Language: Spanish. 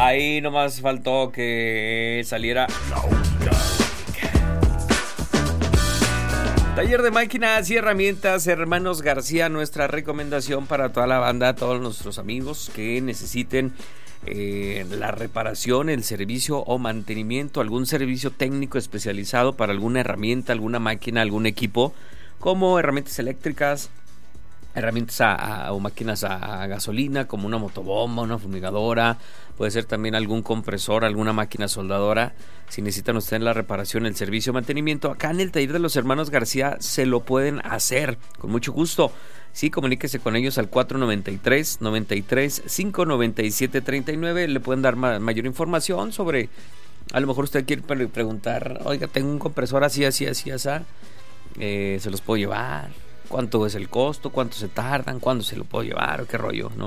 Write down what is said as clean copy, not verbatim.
Ahí nomás faltó que saliera Taller de Máquinas y Herramientas Hermanos García, nuestra recomendación para toda la banda, todos nuestros amigos que necesiten la reparación, el servicio o mantenimiento, algún servicio técnico especializado para alguna herramienta, alguna máquina, algún equipo, como herramientas eléctricas, herramientas o máquinas a gasolina, como una motobomba, una fumigadora, puede ser también algún compresor, alguna máquina soldadora. Si necesitan ustedes la reparación, el servicio, mantenimiento, acá en el taller de los hermanos García se lo pueden hacer con mucho gusto. Sí, comuníquese con ellos al 493-93-597-39. Le pueden dar mayor información sobre, a lo mejor usted quiere preguntar, oiga, tengo un compresor así, se los puedo llevar. ¿Cuánto es el costo? ¿Cuánto se tardan? ¿Cuándo se lo puedo llevar? ¿O qué rollo? ¿No?